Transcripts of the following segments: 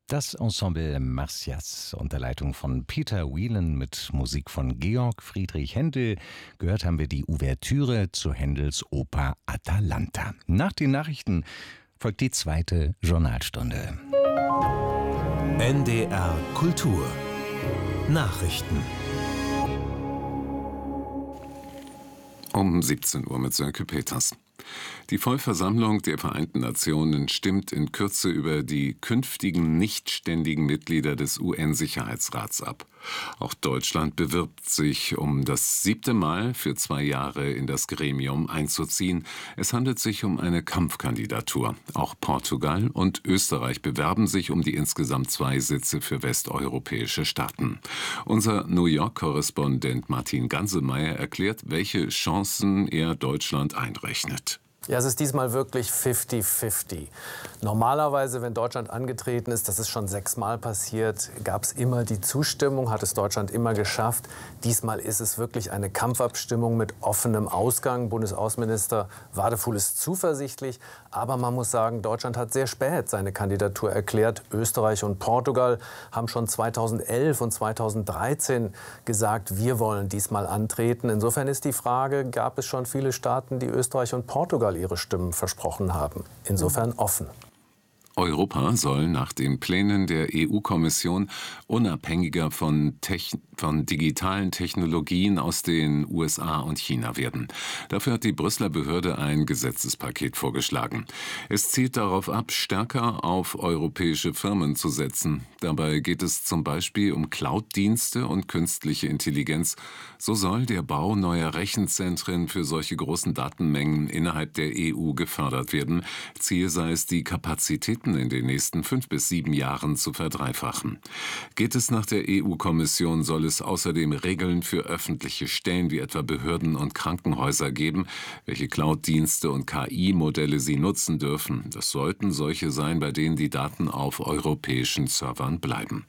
Das Ensemble Marsyas unter Leitung von Peter Whelan mit Musik von Georg Friedrich Händel. Gehört haben wir die Ouvertüre zu Händels Oper Atalanta. Nach den Nachrichten folgt die zweite Journalstunde. NDR Kultur Nachrichten um 17 Uhr mit Sönke Peters. Die Vollversammlung der Vereinten Nationen stimmt in Kürze über die künftigen nichtständigen Mitglieder des UN-Sicherheitsrats ab. Auch Deutschland bewirbt sich, um das 7. Mal für 2 Jahre in das Gremium einzuziehen. Es handelt sich um eine Kampfkandidatur. Auch Portugal und Österreich bewerben sich um die insgesamt 2 Sitze für westeuropäische Staaten. Unser New York-Korrespondent Martin Gansemeyer erklärt, welche Chancen er Deutschland einrechnet. Ja, es ist diesmal wirklich 50-50. Normalerweise, wenn Deutschland angetreten ist, das ist schon 6 Mal passiert, gab es immer die Zustimmung, hat es Deutschland immer geschafft. Diesmal ist es wirklich eine Kampfabstimmung mit offenem Ausgang. Bundesaußenminister Wadefuhl ist zuversichtlich, aber man muss sagen, Deutschland hat sehr spät seine Kandidatur erklärt. Österreich und Portugal haben schon 2011 und 2013 gesagt, wir wollen diesmal antreten. Insofern ist die Frage, gab es schon viele Staaten, die Österreich und Portugal ihre Stimmen versprochen haben. Insofern offen. Europa soll nach den Plänen der EU-Kommission unabhängiger von digitalen Technologien aus den USA und China werden. Dafür hat die Brüsseler Behörde ein Gesetzespaket vorgeschlagen. Es zielt darauf ab, stärker auf europäische Firmen zu setzen. Dabei geht es zum Beispiel um Cloud-Dienste und künstliche Intelligenz. So soll der Bau neuer Rechenzentren für solche großen Datenmengen innerhalb der EU gefördert werden. Ziel sei es, die Kapazitäten in den nächsten 5 bis 7 Jahren zu verdreifachen. Geht es nach der EU-Kommission, soll es außerdem Regeln für öffentliche Stellen wie etwa Behörden und Krankenhäuser geben, welche Cloud-Dienste und KI-Modelle sie nutzen dürfen. Das sollten solche sein, bei denen die Daten auf europäischen Servern bleiben.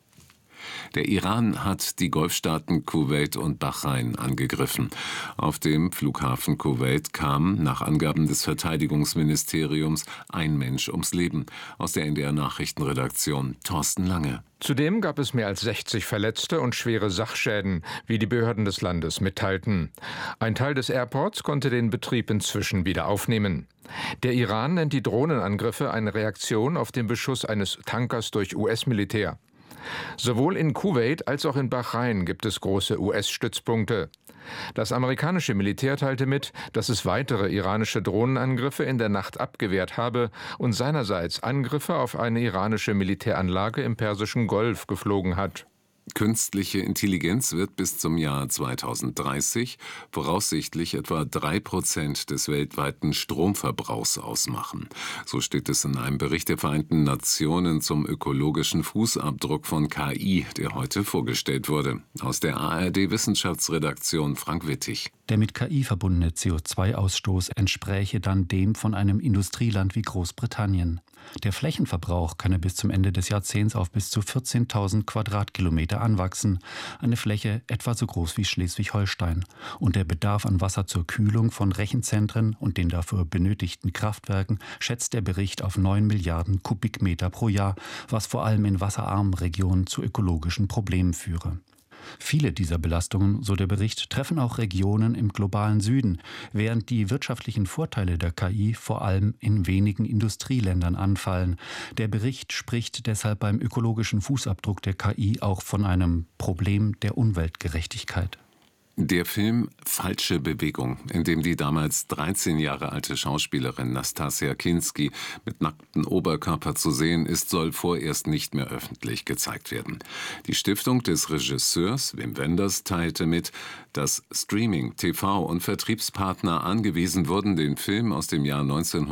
Der Iran hat die Golfstaaten Kuwait und Bahrain angegriffen. Auf dem Flughafen Kuwait kam, nach Angaben des Verteidigungsministeriums, ein Mensch ums Leben. Aus der NDR-Nachrichtenredaktion Thorsten Lange. Zudem gab es mehr als 60 Verletzte und schwere Sachschäden, wie die Behörden des Landes mitteilten. Ein Teil des Airports konnte den Betrieb inzwischen wieder aufnehmen. Der Iran nennt die Drohnenangriffe eine Reaktion auf den Beschuss eines Tankers durch US-Militär. Sowohl in Kuwait als auch in Bahrain gibt es große US-Stützpunkte. Das amerikanische Militär teilte mit, dass es weitere iranische Drohnenangriffe in der Nacht abgewehrt habe und seinerseits Angriffe auf eine iranische Militäranlage im Persischen Golf geflogen hat. Künstliche Intelligenz wird bis zum Jahr 2030 voraussichtlich etwa 3% des weltweiten Stromverbrauchs ausmachen. So steht es in einem Bericht der Vereinten Nationen zum ökologischen Fußabdruck von KI, der heute vorgestellt wurde. Aus der ARD-Wissenschaftsredaktion Frank Wittig. Der mit KI verbundene CO2-Ausstoß entspräche dann dem von einem Industrieland wie Großbritannien. Der Flächenverbrauch könne bis zum Ende des Jahrzehnts auf bis zu 14.000 Quadratkilometer anwachsen, eine Fläche etwa so groß wie Schleswig-Holstein. Und der Bedarf an Wasser zur Kühlung von Rechenzentren und den dafür benötigten Kraftwerken schätzt der Bericht auf 9 Milliarden Kubikmeter pro Jahr, was vor allem in wasserarmen Regionen zu ökologischen Problemen führe. Viele dieser Belastungen, so der Bericht, treffen auch Regionen im globalen Süden, während die wirtschaftlichen Vorteile der KI vor allem in wenigen Industrieländern anfallen. Der Bericht spricht deshalb beim ökologischen Fußabdruck der KI auch von einem Problem der Umweltgerechtigkeit. Der Film Falsche Bewegung, in dem die damals 13 Jahre alte Schauspielerin Nastassja Kinski mit nacktem Oberkörper zu sehen ist, soll vorerst nicht mehr öffentlich gezeigt werden. Die Stiftung des Regisseurs Wim Wenders teilte mit, dass Streaming, TV und Vertriebspartner angewiesen wurden, den Film aus dem Jahr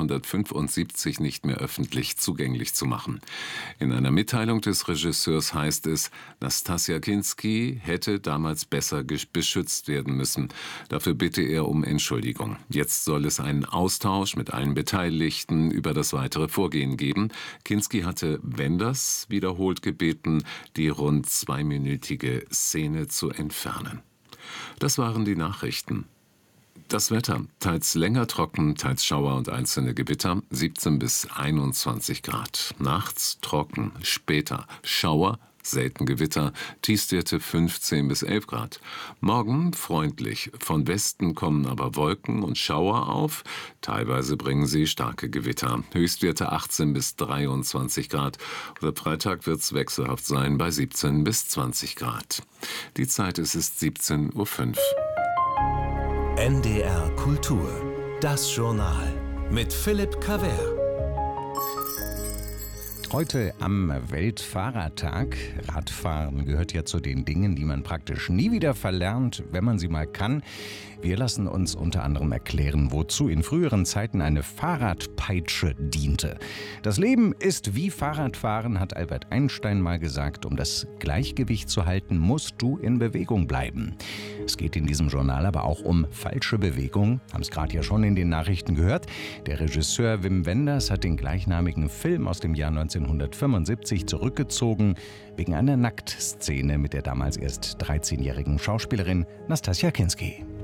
1975 nicht mehr öffentlich zugänglich zu machen. In einer Mitteilung des Regisseurs heißt es, Nastassja Kinski hätte damals besser beschützt werden müssen. Dafür bitte er um Entschuldigung. Jetzt soll es einen Austausch mit allen Beteiligten über das weitere Vorgehen geben. Kinski hatte Wenders wiederholt gebeten, die rund 2-minütige Szene zu entfernen. Das waren die Nachrichten. Das Wetter, teils länger trocken, teils Schauer und einzelne Gewitter, 17 bis 21 Grad. Nachts trocken, später Schauer, selten Gewitter, Tiefstwerte 15 bis 11 Grad. Morgen freundlich, von Westen kommen aber Wolken und Schauer auf, teilweise bringen sie starke Gewitter. Höchstwerte 18 bis 23 Grad. Und am Freitag wird es wechselhaft sein bei 17 bis 20 Grad. Die Zeit ist 17:05 Uhr. NDR Kultur, das Journal mit Philipp Cavert. Heute am Weltfahrradtag. Radfahren gehört ja zu den Dingen, die man praktisch nie wieder verlernt, wenn man sie mal kann. Wir lassen uns unter anderem erklären, wozu in früheren Zeiten eine Fahrradpeitsche diente. Das Leben ist wie Fahrradfahren, hat Albert Einstein mal gesagt. Um das Gleichgewicht zu halten, musst du in Bewegung bleiben. Es geht in diesem Journal aber auch um falsche Bewegung. Haben es gerade ja schon in den Nachrichten gehört. Der Regisseur Wim Wenders hat den gleichnamigen Film aus dem Jahr 1975 zurückgezogen, wegen einer Nacktszene mit der damals erst 13-jährigen Schauspielerin Nastassja Kinski.